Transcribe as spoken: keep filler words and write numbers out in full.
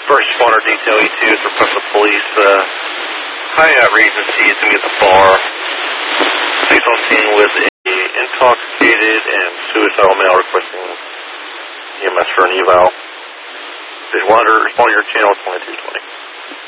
First responder detail E two is request the police. Uh, Hyatt Regency is going to be at the bar. Police on scene with a intoxicated and suicidal male requesting E M S for an eval. Please respond to your channel twenty-two twenty.